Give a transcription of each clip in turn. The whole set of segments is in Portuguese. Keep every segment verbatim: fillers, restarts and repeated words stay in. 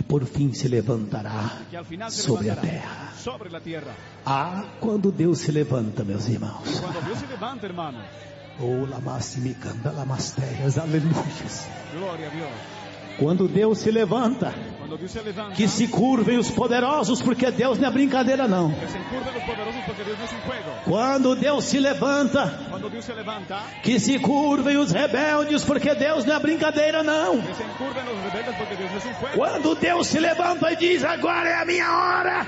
por fim se levantará sobre a terra. Ah, quando Deus se levanta, meus irmãos. Oh, lamassimicanda, lamasteias, aleluias. Glória a Deus. Quando Deus se levanta, que se curvem os poderosos, porque Deus não é brincadeira não. Quando Deus se levanta, que se curvem os rebeldes, porque Deus não é brincadeira não. Quando Deus se levanta e diz: agora é a minha hora,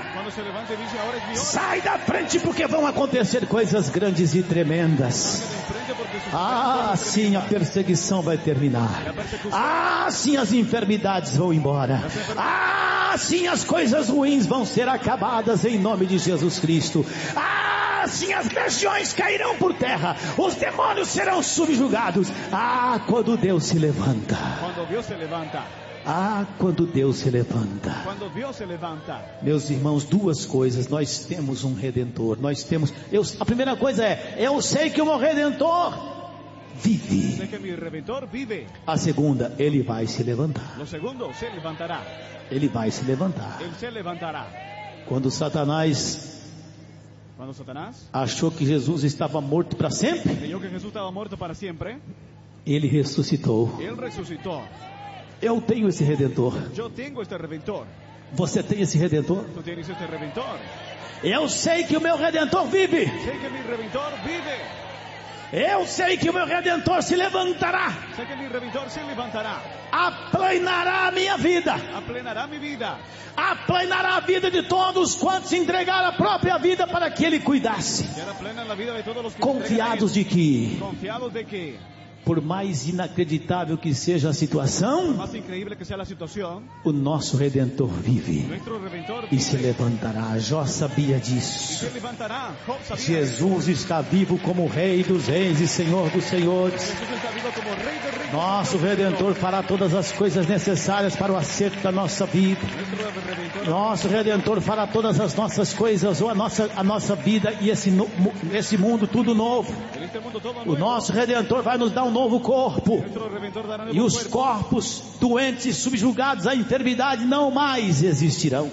sai da frente, porque vão acontecer coisas grandes e tremendas. Ah, sim, a perseguição vai terminar. Ah, sim, as enfermidades vão embora. Ah, sim, as coisas ruins vão ser acabadas em nome de Jesus Cristo. Ah, sim, as legiões cairão por terra. Os demônios serão subjugados. Ah, quando Deus se levanta. Quando Deus se levanta. Ah, quando Deus se levanta. Quando Deus se levanta. Meus irmãos, duas coisas. Nós temos um Redentor. Nós temos. Eu, a primeira coisa é: eu sei que o meu Redentor vive. Sei que meu Redentor vive. A segunda, ele vai se levantar. Lo segundo, se levantará. Ele vai se levantar. Ele se levantará. Quando Satanás Quando Satanás achou que Jesus estava morto para sempre, creyó que Jesús estaba muerto para siempre, ele ressuscitou. Ele ressuscitou. Eu tenho esse Redentor. Eu tenho este Redentor. Você tem esse Redentor? Tu tens este Redentor. Eu sei que o meu Redentor vive. Sei que meu Redentor vive. Eu sei que o meu Redentor se levantará. Sei que meu Redentor se levantará. Aplanará a minha vida. Aplanará minha vida. Aplanará a vida de todos quantos entregaram a própria vida para que Ele cuidasse. Confiados de que, Confiados de que, por mais inacreditável que seja a situação, mais incrível que seja a situação, o nosso Redentor vive Redentor e se levantará. Jó sabia disso. se levantará. Jesus está vivo como Rei dos Reis e Senhor dos Senhores. Jesus está vivo como Rei dos Reis. Nosso Redentor fará todas as coisas necessárias para o acerto da nossa vida. Nosso Redentor fará todas as nossas coisas, ou a nossa, a nossa vida e esse, esse mundo tudo novo. O nosso Redentor vai nos dar um novo corpo. E os corpos doentes e subjugados à enfermidade não mais existirão.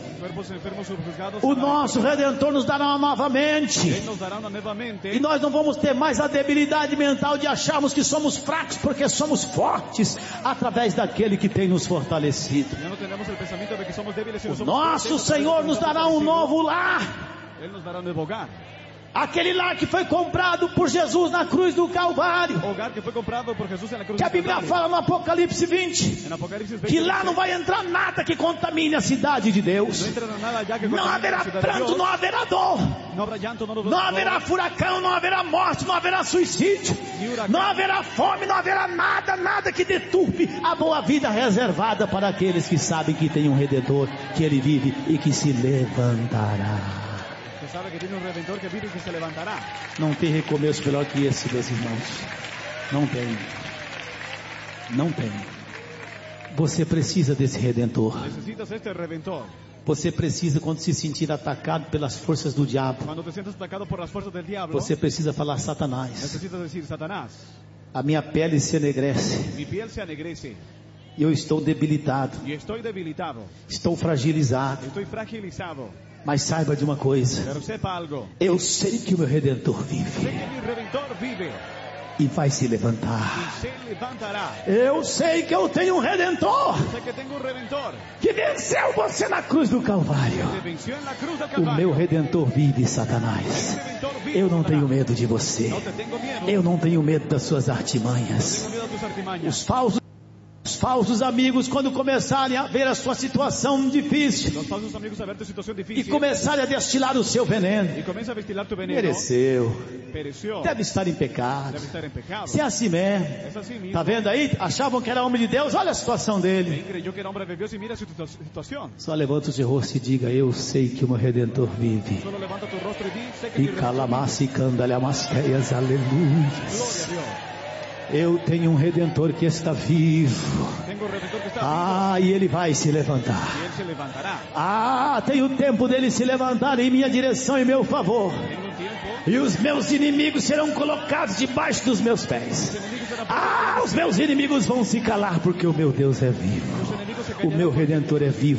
O nosso Redentor nos dará uma nova mente. E nós não vamos ter mais a debilidade mental de acharmos que somos fracos, porque somos fortes através daquele que tem nos fortalecido. O nosso Senhor nos dará um novo lar. Aquele lar que foi comprado por Jesus na cruz do Calvário. Que a Bíblia fala no Apocalipse vinte. Que lá não vai entrar nada que contamine a cidade de Deus. Não haverá pranto, não haverá dor. Não haverá furacão, não haverá morte, não haverá suicídio. Não haverá fome, não haverá nada, nada que deturpe a boa vida reservada para aqueles que sabem que tem um Redentor, que Ele vive e que se levantará. Sabe que tem um Redentor que vive e que se levantará. Não tem recomeço melhor que esse, meus irmãos. Não tem. Não tem. Você precisa desse Redentor. Necessitas este Redentor. Você precisa, quando se sentir atacado pelas forças do diabo, quando te sientes atacado por las fuerzas del diablo, você precisa falar: Satanás, necesitas dizer: Satanás, a minha pele se enegrece. Mi piel se enegrece. Eu estou debilitado. E estou debilitado. Estou fragilizado. Estou fragilizado. Mas saiba de uma coisa. Pero sepa algo. Eu sei que o meu Redentor vive. Sei que meu Redentor vive. E vai se levantar. E se levantará. Eu sei que eu tenho um Redentor. Sei que tenho um Redentor. Que venceu você na cruz do Calvário. Que venceu na cruz do Calvário. O meu Redentor vive, Satanás. Vive, eu não tenho medo de você. Não te tenho medo. Eu não tenho medo das suas artimanhas. Não tenho medo das suas artimanhas. Os falsos Os falsos amigos, quando começarem a ver a sua situação difícil, Los falsos amigos a ver tu situação difícil, e começarem a destilar o seu veneno, e começa a destilar tu veneno, mereceu, pereció, deve estar em pecado, deve estar em pecado. Se é assim mesmo, é assim mesmo. Tá vendo aí? Achavam que era homem de Deus, olha a situação dele. Creyó que era homem de Deus e mira a situação. Só levanta o seu rosto e diga: eu sei que o meu Redentor vive. Só levanta tu rosto e diz: sei que e calamasse e candalhamasteias, aleluia. Glória a Deus. Eu tenho um Redentor que está vivo. Tenho um Redentor que está ah, vivo. E ele vai se levantar. E ele se levantará. Ah, tem o tempo dele se levantar em minha direção e meu favor. Tenho um tempo. E os meus inimigos serão colocados debaixo dos meus pés. Ah, os meus inimigos vão se calar porque o meu Deus é vivo. O meu Redentor é vivo.